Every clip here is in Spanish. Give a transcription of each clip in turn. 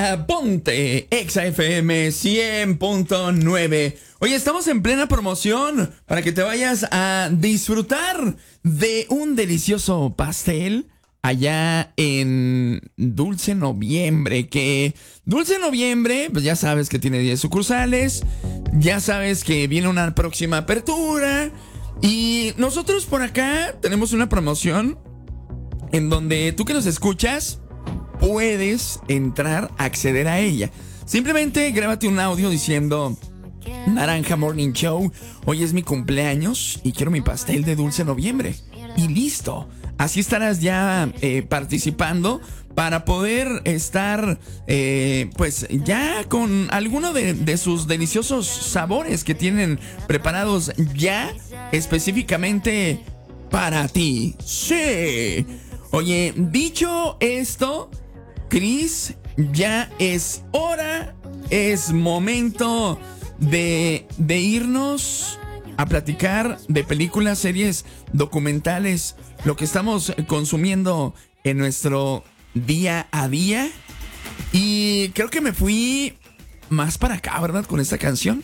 Ponte Exa FM 100.9. Oye, estamos en plena promoción para que te vayas a disfrutar de un delicioso pastel allá en Dulce Noviembre. Que Dulce Noviembre, pues ya sabes que tiene 10 sucursales, ya sabes que viene una próxima apertura. Y nosotros por acá tenemos una promoción en donde tú que nos escuchas puedes entrar, acceder a ella. Simplemente grábate un audio diciendo: Naranja Morning Show, hoy es mi cumpleaños y quiero mi pastel de Dulce Noviembre. Y listo. Así estarás ya participando para poder estar pues ya con alguno de sus deliciosos sabores que tienen preparados ya específicamente para ti. Sí. Oye, dicho esto, Cris, ya es hora, es momento de irnos a platicar de películas, series, documentales, lo que estamos consumiendo en nuestro día a día. Y creo que me fui más para acá, ¿verdad? Con esta canción.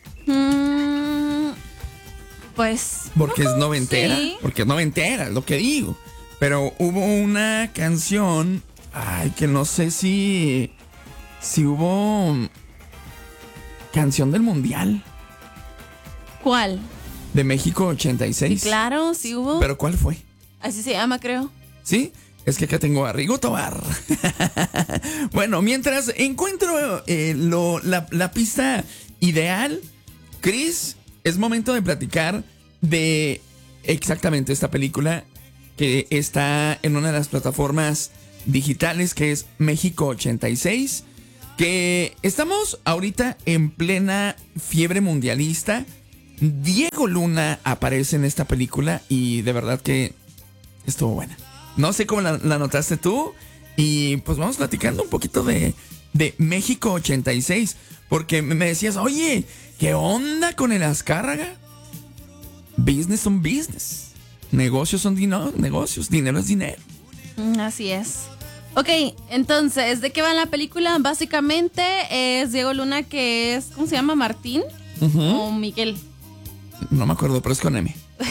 Pues... Porque es noventera, sí. porque es noventera, es lo que digo. Pero hubo una canción, ay, que no sé si hubo canción del Mundial. ¿Cuál? De México 86. Sí, claro, sí hubo. ¿Pero cuál fue? Así se llama, creo. ¿Sí? Es que acá tengo a Rigo Tobar. Bueno, mientras encuentro la pista ideal, Cris, es momento de platicar de exactamente esta película que está en una de las plataformas digitales, que es México 86, que estamos ahorita en plena fiebre mundialista. Diego Luna aparece en esta película y de verdad que estuvo buena. No sé cómo la notaste tú. Y pues vamos platicando un poquito de México 86, porque me decías, oye, ¿qué onda con el Azcárraga? Business son business. Negocios son negocios, dinero es dinero. Así es. Ok, entonces, ¿de qué va la película? Básicamente es Diego Luna, que es, ¿cómo se llama? ¿Martín? ¿O Miguel? No me acuerdo, pero es con M.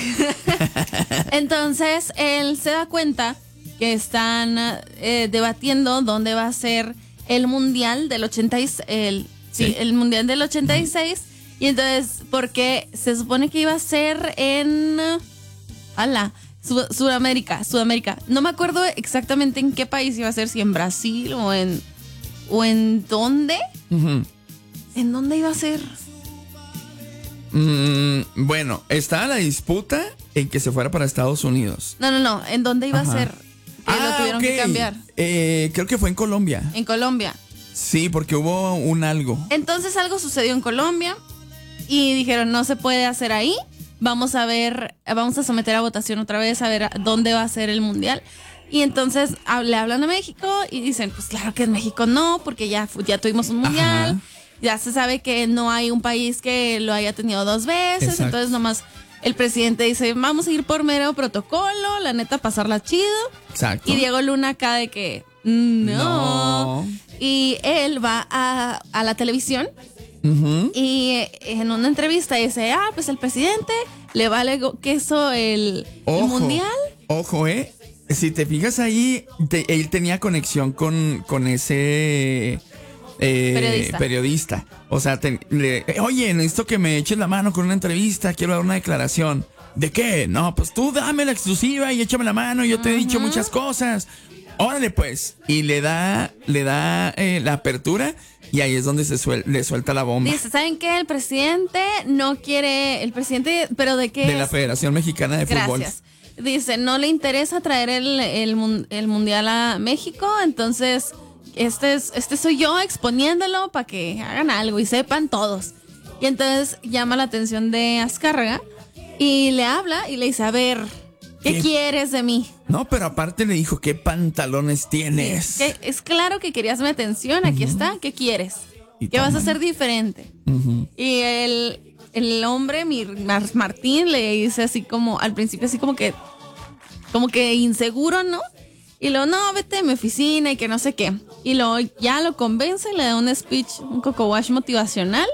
Entonces, él se da cuenta que están debatiendo dónde va a ser el Mundial del 86. El Mundial del 86. Y entonces, porque se supone que iba a ser en... Sudamérica. No me acuerdo exactamente en qué país iba a ser, si en Brasil o en dónde. ¿En dónde iba a ser? Bueno, estaba la disputa en que se fuera para Estados Unidos. No, ¿en dónde iba a ser? Que lo tuvieron que cambiar. Creo que fue en Colombia. En Colombia. Sí, porque hubo un algo. Entonces algo sucedió en Colombia y dijeron, no se puede hacer ahí. Vamos a someter a votación otra vez a ver dónde va a ser el Mundial. Y entonces le hablan a México y dicen, pues claro que en México no, porque ya tuvimos un Mundial. Ajá. Ya se sabe que no hay un país que lo haya tenido 2 veces. Exacto. Entonces nomás el presidente dice, vamos a ir por mero protocolo, la neta, pasarla chido. Exacto. Y Diego Luna acá de que no. Y él va a la televisión. Y en una entrevista dice, pues el presidente le vale queso el Mundial. Ojo, si te fijas ahí, él tenía conexión con ese periodista. O sea, oye, necesito que me eches la mano con una entrevista, quiero dar una declaración. ¿De qué? No, pues tú dame la exclusiva y échame la mano, yo te he dicho muchas cosas. Órale pues. Y le da la apertura. Y ahí es donde le suelta la bomba. Dice, ¿saben qué? El presidente no quiere... El presidente, ¿pero de qué? De la Federación Mexicana de Fútbol. Gracias. Dice, no le interesa traer el Mundial a México, entonces este soy yo exponiéndolo para que hagan algo y sepan todos. Y entonces llama la atención de Azcárraga y le habla y le dice, a ver, ¿qué quieres de mí? No, pero aparte le dijo, ¿qué pantalones tienes? Sí, es claro que querías mi atención, aquí está, ¿qué quieres? ¿Qué vas a hacer diferente? Y el hombre, Martín, le dice así como, al principio así como que inseguro, ¿no? Y luego, no, vete a mi oficina y que no sé qué. y luego ya lo convence, le da un speech, un coco wash motivacional.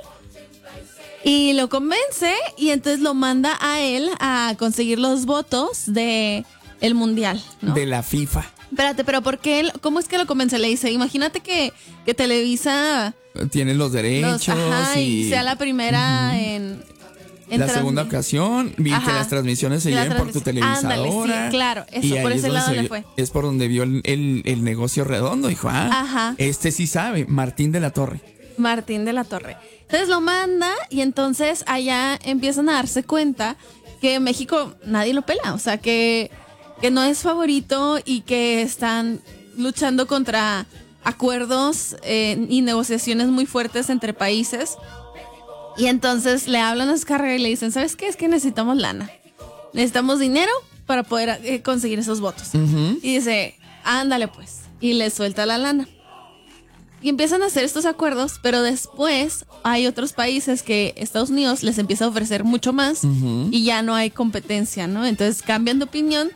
Y lo convence y entonces lo manda a él a conseguir los votos de el mundial, ¿no? De la FIFA. Espérate, pero ¿por qué él, cómo es que lo convence? Le dice, imagínate que Televisa tiene los derechos y sea la primera en la segunda ocasión, vi que las transmisiones se lleven por tu televisadora. Ándale, sí, claro, eso, y por ese lado le fue. Es por donde vio el negocio redondo, dijo, este sí sabe, Martín de la Torre. Martín de la Torre. Entonces lo manda y entonces allá empiezan a darse cuenta que México nadie lo pela, o sea, que no es favorito y que están luchando contra acuerdos y negociaciones muy fuertes entre países. Y entonces le hablan a Azcárraga y le dicen, ¿sabes qué? Es que necesitamos lana. Necesitamos dinero para poder conseguir esos votos. Uh-huh. Y dice, ándale pues. Y le suelta la lana. Y empiezan a hacer estos acuerdos, pero después hay otros países que Estados Unidos les empieza a ofrecer mucho más y ya no hay competencia, ¿no? Entonces cambian de opinión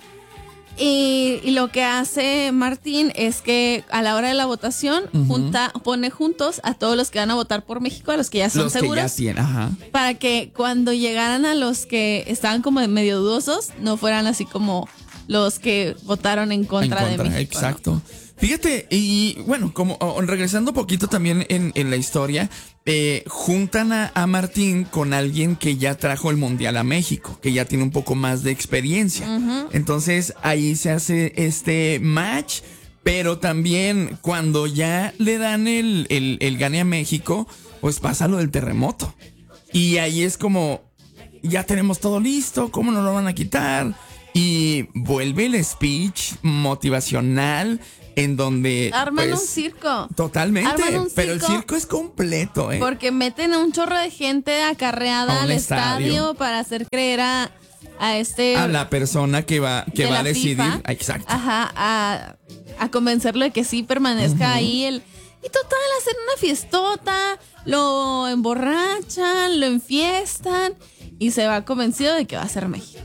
y lo que hace Martín es que a la hora de la votación pone juntos a todos los que van a votar por México, a los que ya son seguros, que ya tienen, para que cuando llegaran a los que estaban como medio dudosos, no fueran así como los que votaron en contra de México. Exacto. ¿No? Fíjate, y bueno, como regresando un poquito también en la historia, juntan a Martín con alguien que ya trajo el Mundial a México, que ya tiene un poco más de experiencia. Uh-huh. Entonces ahí se hace este match, pero también cuando ya le dan el gane a México, pues pasa lo del terremoto. Y ahí es como, ya tenemos todo listo, ¿cómo nos lo van a quitar? Y vuelve el speech motivacional en donde arman un circo. Totalmente, pero el circo es completo, porque meten a un chorro de gente acarreada al estadio para hacer creer a la persona que va a decidir, FIFA, exacto. A convencerlo de que sí permanezca ahí y total hacen una fiestota, lo emborrachan, lo enfiestan y se va convencido de que va a ser México.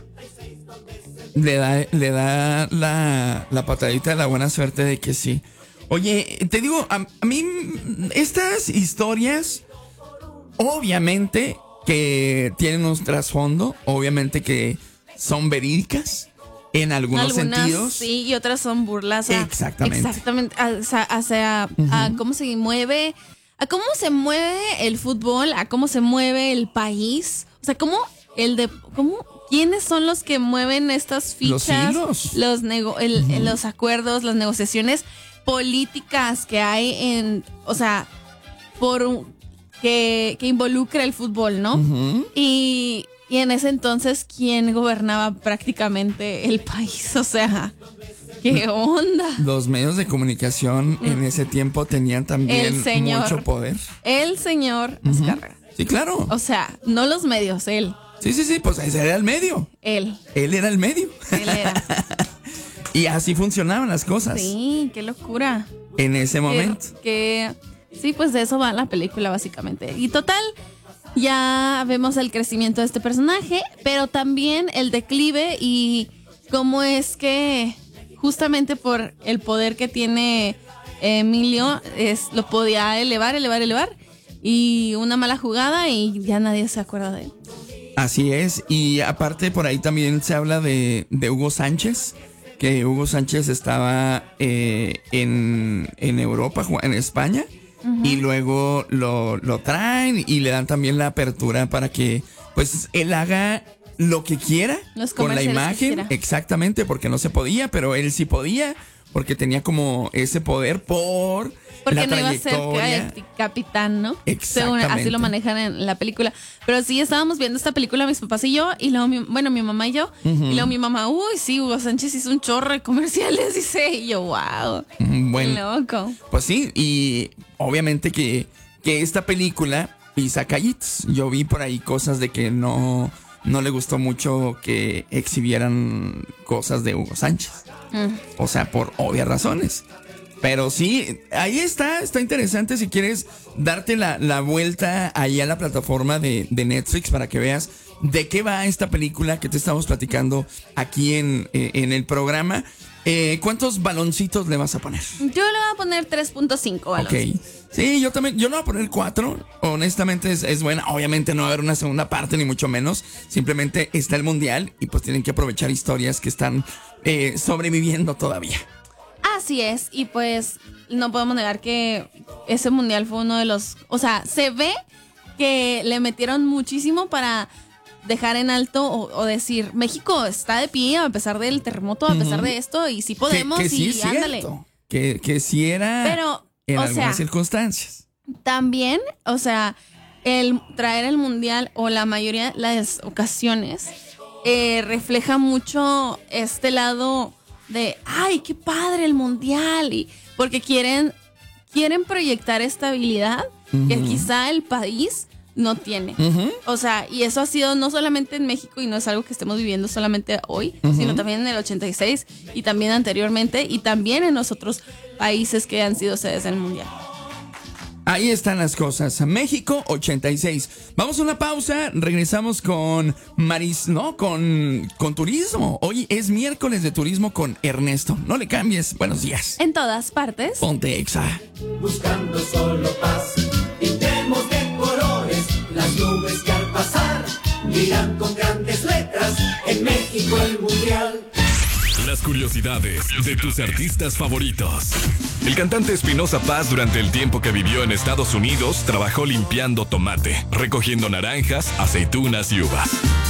Le da la patadita de la buena suerte de que sí. Oye, te digo, a mí estas historias obviamente que tienen un trasfondo, obviamente que son verídicas en algunos sentidos. Sí, y otras son burlas. Exactamente. A cómo se mueve, a cómo se mueve el fútbol, a cómo se mueve el país. O sea, ¿quiénes son los que mueven estas fichas? Los acuerdos, las negociaciones políticas que hay que involucra el fútbol, ¿no? Uh-huh. Y en ese entonces, ¿quién gobernaba prácticamente el país? O sea, ¿qué onda? Los medios de comunicación en ese tiempo tenían también mucho poder. El señor Azcárraga. Sí, claro. O sea, no los medios, él. Sí, pues ese era el medio. Él era el medio. Él era. Y así funcionaban las cosas. Sí, qué locura. En ese momento. Sí, pues de eso va la película básicamente. Y total, ya vemos el crecimiento de este personaje, pero también el declive y cómo es que justamente por el poder que tiene Emilio, lo podía elevar. Y una mala jugada y ya nadie se acuerda de él. Así es, y aparte por ahí también se habla de Hugo Sánchez, que Hugo Sánchez estaba en Europa, en España, uh-huh. Y luego lo traen y le dan también la apertura para que pues él haga lo que quiera con la imagen, exactamente, porque no se podía, pero él sí podía, porque tenía como ese poder porque la no iba a ser capitán, ¿no? Exactamente. Así lo manejan en la película. Pero sí, estábamos viendo esta película mis papás y yo, y luego mi mamá y yo, uh-huh. Y luego mi mamá, sí, Hugo Sánchez hizo un chorro de comerciales, dice, y yo, wow, bueno, qué loco. Pues sí, y obviamente que esta película pisa callitos. Yo vi por ahí cosas de que no le gustó mucho que exhibieran cosas de Hugo Sánchez. O sea, por obvias razones. Pero sí, ahí está interesante si quieres darte la vuelta ahí a la plataforma de Netflix para que veas de qué va esta película que te estamos platicando aquí en el programa. ¿Cuántos baloncitos le vas a poner? Yo le voy a poner 3.5 balones. Ok. Sí, yo también. Yo le voy a poner 4. Honestamente es buena. Obviamente no va a haber una segunda parte, ni mucho menos. Simplemente está el mundial y pues tienen que aprovechar historias que están sobreviviendo todavía. Así es. Y pues no podemos negar que ese mundial fue uno de los... O sea, se ve que le metieron muchísimo para dejar en alto o decir, México está de pie a pesar del terremoto, a pesar de esto, y sí podemos, que sí y es ándale. cierto. Que sí era. Pero, en o algunas sea, circunstancias. también, o sea, el traer el mundial o la mayoría de las ocasiones refleja mucho este lado de, ay, qué padre el mundial, y porque quieren proyectar estabilidad que quizá el país no tiene. O sea, y eso ha sido no solamente en México y no es algo que estemos viviendo solamente hoy, sino también en el 86 y también anteriormente y también en los otros países que han sido sedes del mundial. Ahí están las cosas. México 86. Vamos a una pausa. Regresamos con con turismo. Hoy es miércoles de turismo con Ernesto. No le cambies. Buenos días. En todas partes. Ponte Exa. Buscando solo paz, pintemos de colores las nubes que al pasar dirán con grandes letras: en México el mundial. Las curiosidades de tus artistas favoritos. El cantante Espinoza Paz, durante el tiempo que vivió en Estados Unidos, trabajó limpiando tomate, recogiendo naranjas, aceitunas y uvas.